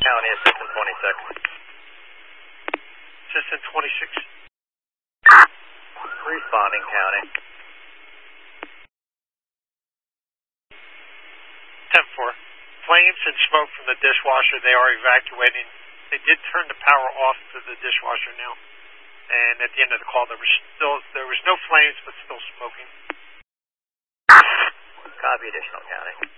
County, Assistant 26. Assistant 26. Responding, County. 10-4. Flames and smoke from the dishwasher. They are evacuating. They did turn the power off to the dishwasher now. And at the end of the call, there was no flames, but still smoking. Copy, additional, County.